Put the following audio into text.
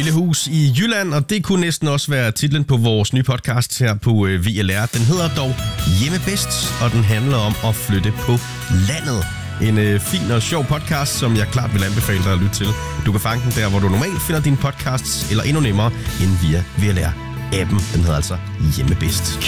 lille hus i Jylland, og det kunne næsten også være titlen på vores nye podcast her på VLR. Den hedder dog Hjemme Bedst, og den handler om at flytte på landet. En fin og sjov podcast, som jeg klart vil anbefale dig at lytte til. Du kan fange den der, hvor du normalt finder dine podcasts, eller endnu nemmere end via VLR-appen. Den hedder altså Hjemme Bedst.